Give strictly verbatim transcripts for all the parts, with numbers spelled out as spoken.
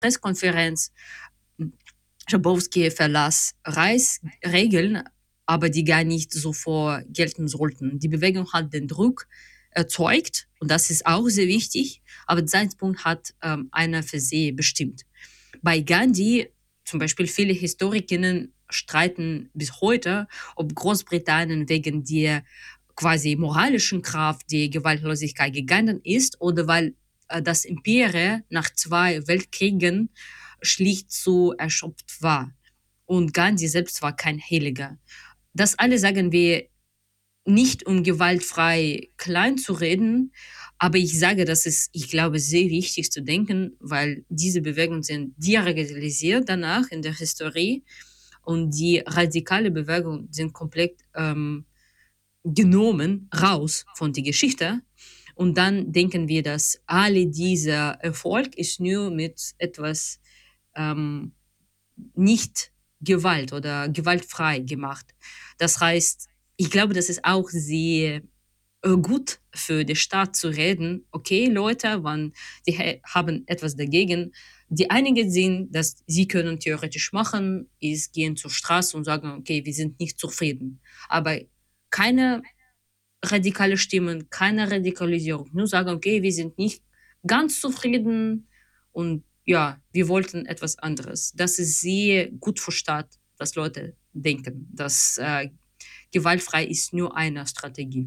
Pressekonferenz, Schabowski verlas Reisregeln, aber die gar nicht sofort gelten sollten. Die Bewegung hat den Druck erzeugt und das ist auch sehr wichtig, aber der Zeitpunkt hat ähm, einer für sie bestimmt. Bei Gandhi, zum Beispiel viele Historikerinnen streiten bis heute, ob Großbritannien wegen der quasi moralischen Kraft die Gewaltlosigkeit gegangen ist oder weil äh, das Imperium nach zwei Weltkriegen schlicht zu erschöpft war. Und Gandhi selbst war kein Heiliger. Das alle sagen wir nicht, um gewaltfrei klein zu reden, aber ich sage, das ist, ich glaube, sehr wichtig zu denken, weil diese Bewegungen sind deradicalisiert danach in der Historie und die radikale Bewegungen sind komplett ähm, genommen raus von der Geschichte. Und dann denken wir, dass alle dieser Erfolg ist nur mit etwas ähm, nicht Gewalt oder gewaltfrei gemacht. Das heißt, ich glaube, das ist auch sehr äh, gut für den Staat zu reden. Okay, Leute, wann sie ha- haben etwas dagegen. Die einigen sind, dass sie können theoretisch machen, ist gehen zur Straße und sagen, okay, wir sind nicht zufrieden. Aber keine radikale Stimmen, keine Radikalisierung. Nur sagen, okay, wir sind nicht ganz zufrieden und ja, wir wollten etwas anderes. Das ist sehr gut für Staat, dass Leute denken, dass äh, gewaltfrei ist nur eine Strategie.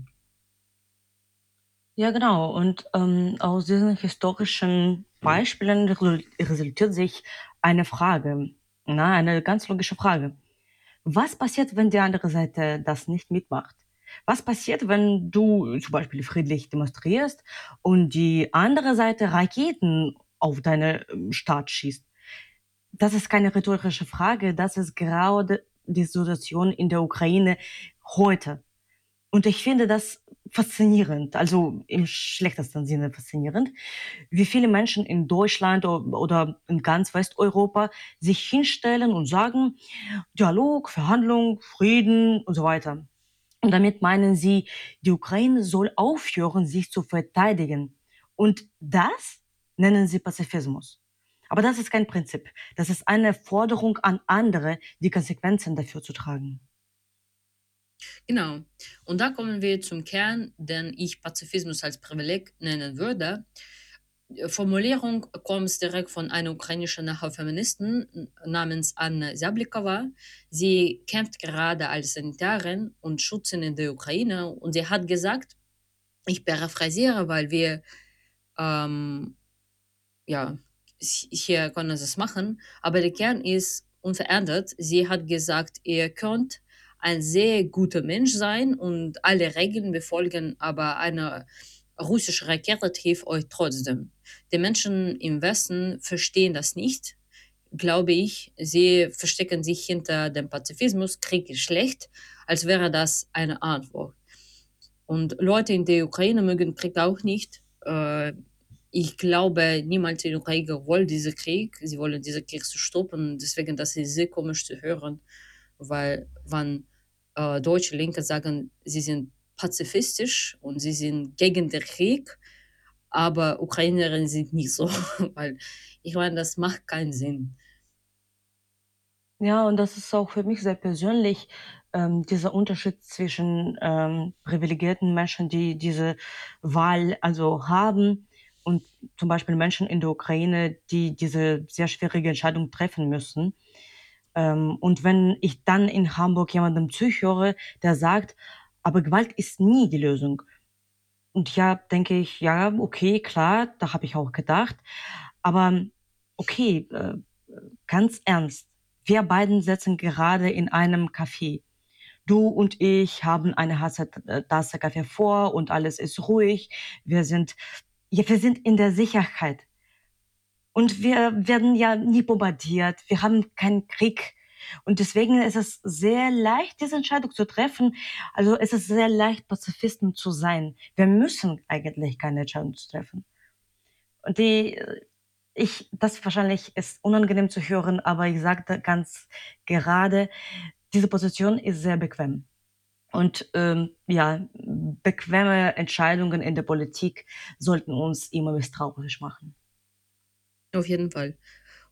Ja, genau. Und ähm, aus diesen historischen Beispielen resul- resultiert sich eine Frage, na, eine ganz logische Frage. Was passiert, wenn die andere Seite das nicht mitmacht? Was passiert, wenn du zum Beispiel friedlich demonstrierst und die andere Seite Raketen auf deine ähm, Stadt schießt? Das ist keine rhetorische Frage, das ist gerade die Situation in der Ukraine heute. Und ich finde das faszinierend, also im schlechtesten Sinne faszinierend, wie viele Menschen in Deutschland o- oder in ganz Westeuropa sich hinstellen und sagen, Dialog, Verhandlung, Frieden und so weiter. Und damit meinen sie, die Ukraine soll aufhören, sich zu verteidigen. Und das nennen sie Pazifismus. Aber das ist kein Prinzip. Das ist eine Forderung an andere, die Konsequenzen dafür zu tragen. Genau. Und da kommen wir zum Kern, den ich Pazifismus als Privileg nennen würde. Formulierung kommt direkt von einer ukrainischen Nachfeministin namens Anna Sablikova. Sie kämpft gerade als Sanitärin und Schützin in der Ukraine und sie hat gesagt, ich paraphrasiere, weil wir ähm, ja, hier können sie es machen, aber der Kern ist unverändert. Sie hat gesagt, ihr könnt ein sehr guter Mensch sein und alle Regeln befolgen, aber eine russische Rakete trifft euch trotzdem. Die Menschen im Westen verstehen das nicht, glaube ich. Sie verstecken sich hinter dem Pazifismus, Krieg ist schlecht, als wäre das eine Antwort. Und Leute in der Ukraine mögen Krieg auch nicht. Äh, ich glaube, niemand in der Ukraine will diesen Krieg. Sie wollen diesen Krieg zu stoppen. Deswegen, das ist sehr komisch zu hören, weil wenn äh, deutsche Linke sagen, sie sind pazifistisch und sie sind gegen den Krieg, aber Ukrainerinnen sind nicht so, weil ich meine, das macht keinen Sinn. Ja, und das ist auch für mich sehr persönlich, ähm, dieser Unterschied zwischen ähm, privilegierten Menschen, die diese Wahl also haben, und zum Beispiel Menschen in der Ukraine, die diese sehr schwierige Entscheidung treffen müssen. Ähm, und wenn ich dann in Hamburg jemandem zuhöre, der sagt, aber Gewalt ist nie die Lösung. Und ja, denke ich, ja, okay, klar, da habe ich auch gedacht. Aber okay, äh, ganz ernst, wir beiden sitzen gerade in einem Café. Du und ich haben eine Tasse, äh, Tasse Kaffee vor und alles ist ruhig. Wir sind, ja, wir sind in der Sicherheit. Und wir werden ja nie bombardiert. Wir haben keinen Krieg. Und deswegen ist es sehr leicht, diese Entscheidung zu treffen. Also es ist sehr leicht, Pazifisten zu sein. Wir müssen eigentlich keine Entscheidung treffen. Und die, äh, ich, das wahrscheinlich ist unangenehm zu hören, aber ich sagte ganz gerade, diese Position ist sehr bequem. Und ähm, ja, bequeme Entscheidungen in der Politik sollten uns immer misstrauisch machen. Auf jeden Fall.